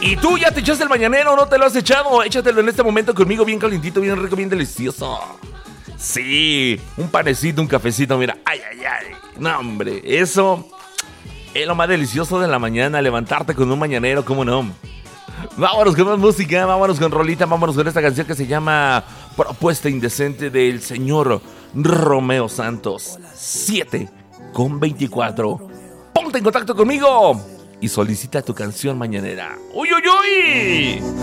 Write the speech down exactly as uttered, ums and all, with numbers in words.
¿Y tú ya te echaste el mañanero o no te lo has echado? Échatelo en este momento conmigo, bien calientito, bien rico, bien delicioso. Sí, un panecito, un cafecito, mira. Ay, ay, ay. No, hombre, eso es lo más delicioso de la mañana, levantarte con un mañanero, ¿cómo no? Vámonos con más música, vámonos con rolita, vámonos con esta canción que se llama Propuesta Indecente del señor Romeo Santos. siete con veinticuatro. Ponte en contacto conmigo y solicita tu canción mañanera. ¡Uy, uy, uy!